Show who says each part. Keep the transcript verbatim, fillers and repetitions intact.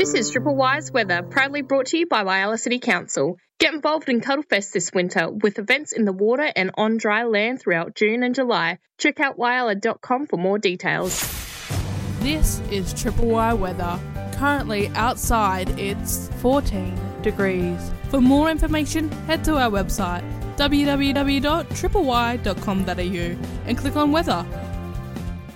Speaker 1: This is Triple Y's weather, proudly brought to you by Whyalla City Council. Get involved in Cuddlefest this winter with events in the water and on dry land throughout June and July. Check out whyalla dot com for more details.
Speaker 2: This is Triple Y weather. Currently outside it's fourteen degrees. For more information, head to our website w w w dot triple y dot com dot a u and click on weather.